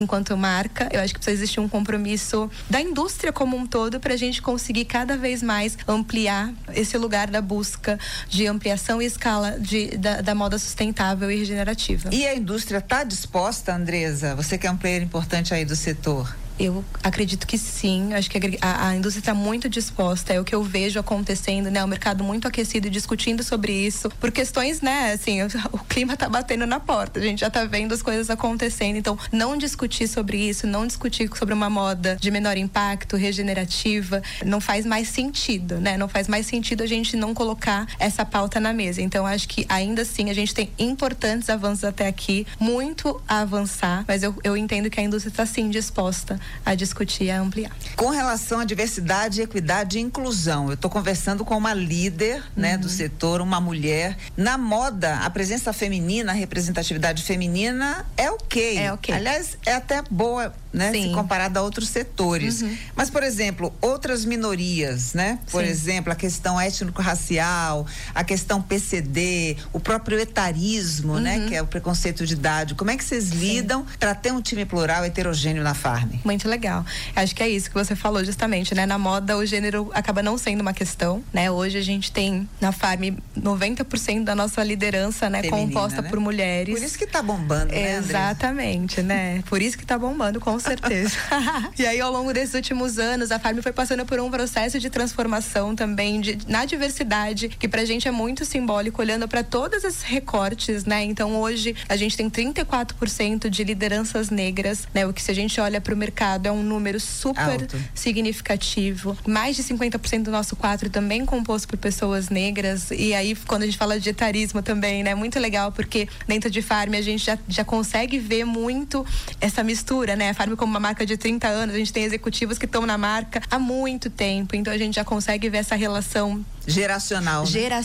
enquanto marca, eu acho que precisa existir um compromisso da indústria como um todo para a gente conseguir cada vez mais ampliar esse lugar da busca de ampliação e escala da moda sustentável e regenerativa. E a indústria está disposta, Andresa? Você que é um player importante aí do setor. Eu acredito que sim, acho que a indústria está muito disposta, é o que eu vejo acontecendo, né? O mercado muito aquecido e discutindo sobre isso, por questões, né, assim, o clima tá batendo na porta, a gente já tá vendo as coisas acontecendo, então não discutir sobre isso, não discutir sobre uma moda de menor impacto, regenerativa, não faz mais sentido, né? Não faz mais sentido a gente não colocar essa pauta na mesa, então acho que ainda assim a gente tem importantes avanços até aqui, muito a avançar, mas eu entendo que a indústria está sim disposta a discutir e a ampliar. Com relação à diversidade, equidade e inclusão, eu estou conversando com uma líder, né, do setor, uma mulher. Na moda, a presença feminina, a representatividade feminina é ok. É ok. Aliás, é até boa, né, se comparada a outros setores. Mas, por exemplo, outras minorias, né? Por exemplo, a questão étnico-racial, a questão PCD, o próprio etarismo, né, que é o preconceito de idade. Como é que vocês lidam para ter um time plural, heterogêneo na Farm? Muito legal. Acho que é isso que você falou justamente, né? Na moda o gênero acaba não sendo uma questão, né? Hoje a gente tem na Farm 90% da nossa liderança, né? Feminina, composta, né, por mulheres. Por isso que tá bombando, né, Andresa? Exatamente, né? Por isso que tá bombando, com certeza. E aí ao longo desses últimos anos a Farm foi passando por um processo de transformação também na diversidade, que pra gente é muito simbólico, olhando para todos esses recortes, né? Então hoje a gente tem 34% de lideranças negras, né? O que, se a gente olha para o mercado, é um número super alto, significativo. Mais de 50% do nosso quadro também composto por pessoas negras. E aí, quando a gente fala de etarismo também, né? Muito legal, porque dentro de Farm a gente já consegue ver muito essa mistura, né? A Farm, como uma marca de 30 anos, a gente tem executivos que estão na marca há muito tempo. Então a gente já consegue ver essa relação geracional,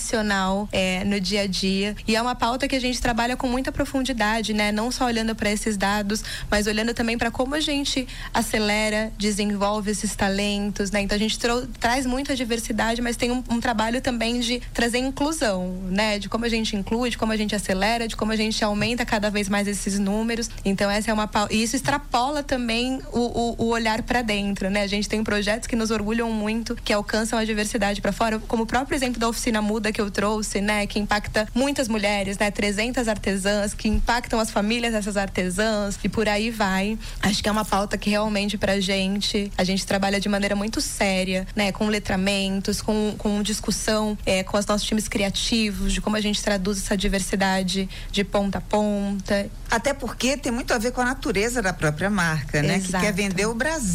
né? No dia a dia. E é uma pauta que a gente trabalha com muita profundidade, né? Não só olhando para esses dados, mas olhando também para como a gente acelera, desenvolve esses talentos, né? Então a gente traz muita diversidade, mas tem um trabalho também de trazer inclusão, né? De como a gente inclui, de como a gente acelera, de como a gente aumenta cada vez mais esses números. Então essa é uma pauta, e isso extrapola também o olhar para dentro, né? A gente tem projetos que nos orgulham muito, que alcançam a diversidade para fora, como o próprio exemplo da Oficina Muda que eu trouxe, né? Que impacta muitas mulheres, né? 300 artesãs, que impactam as famílias dessas artesãs, e por aí vai. Acho que é uma pauta que realmente a gente trabalha de maneira muito séria, né? Com letramentos, com discussão, com os nossos times criativos, de como a gente traduz essa diversidade de ponta a ponta. Até porque tem muito a ver com a natureza da própria marca, né? Exato. Que quer vender o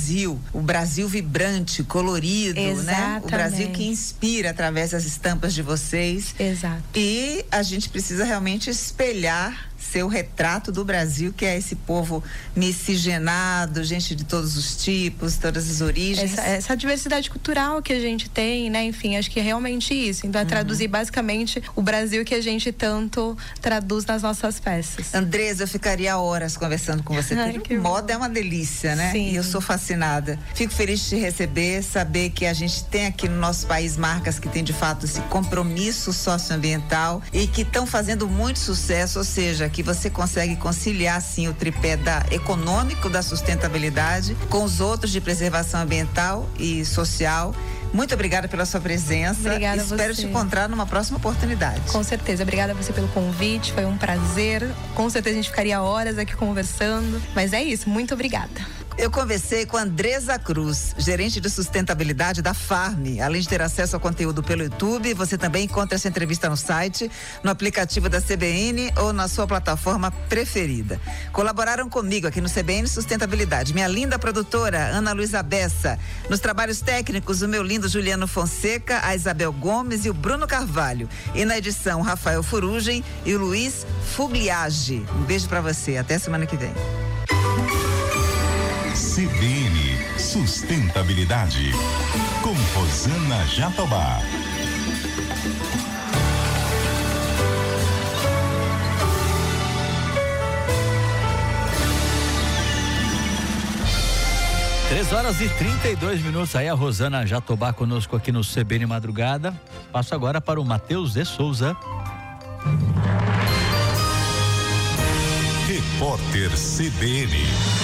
Brasil vibrante, colorido, né? O Brasil que inspira através das estampas de vocês. Exato. E a gente precisa realmente espelhar seu retrato do Brasil, que é esse povo miscigenado, gente de todos os tipos, todas as origens. Essa diversidade cultural que a gente tem, né? Enfim, acho que é realmente isso. Então é traduzir basicamente o Brasil que a gente tanto traduz nas nossas peças. Andresa, eu ficaria horas conversando com você. Moda é uma delícia, né? Sim. E eu sou fascinada. Fico feliz de te receber, saber que a gente tem aqui no nosso país marcas que têm de fato esse compromisso socioambiental e que estão fazendo muito sucesso, ou seja, que você consegue conciliar sim o tripé econômico da sustentabilidade com os outros de preservação ambiental e social. Muito obrigada pela sua presença. Obrigada a você. Espero te encontrar numa próxima oportunidade. Com certeza. Obrigada a você pelo convite. Foi um prazer. Com certeza a gente ficaria horas aqui conversando. Mas é isso. Muito obrigada. Eu conversei com Andresa Cruz, gerente de sustentabilidade da Farm. Além de ter acesso ao conteúdo pelo YouTube, você também encontra essa entrevista no site, no aplicativo da CBN ou na sua plataforma preferida. Colaboraram comigo aqui no CBN Sustentabilidade minha linda produtora Ana Luísa Bessa, nos trabalhos técnicos o meu lindo Juliano Fonseca, a Isabel Gomes e o Bruno Carvalho, e na edição Rafael Furugem e o Luiz Fugliage. Um beijo pra você, até semana que vem. CBN Sustentabilidade, com Rosana Jatobá. Três horas e 32 minutos, aí a Rosana Jatobá conosco aqui no CBN Madrugada. Passo agora para o Matheus de Souza. Repórter CBN.